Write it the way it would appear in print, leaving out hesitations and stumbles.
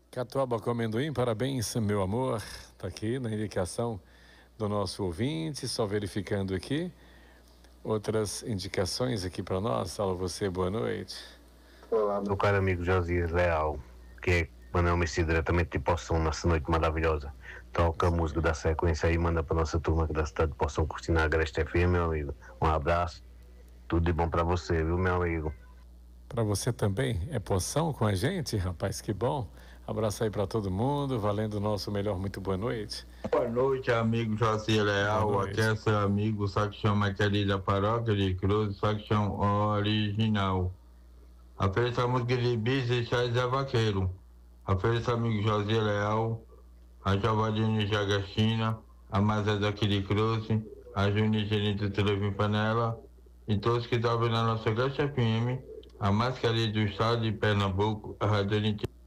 Catuaba com amendoim, parabéns, meu amor. Tá aqui na indicação do nosso ouvinte, só verificando aqui. Outras indicações aqui para nós. Alô, você, boa noite. Olá, meu caro amigo Josias Leal, que é mandar uma mensagem diretamente de Poção nessa noite maravilhosa. Toca a música da sequência aí, manda para nossa turma aqui da cidade de Poção curtindo a Agreste FM, meu amigo. Um abraço, tudo de bom para você, viu, meu amigo? Para você também, é Poção com a gente, rapaz, que bom. Abraço aí para todo mundo, valendo o nosso melhor, muito boa noite. Boa noite, amigo José Leal, aqui é seu amigo, só que chama aquele da paróquia de Cruz, só que chama original. Ofereça a música de Bis e Chás é Vaqueiro. Ofereça amigo José Leal, a Giovadine Jagastina, a Mazé daqui de Cruz, a Juni Gerente do Televim Panela, e todos que estão vendo a nossa Graxa FM, a mais querida do estado de Pernambuco, a Rádio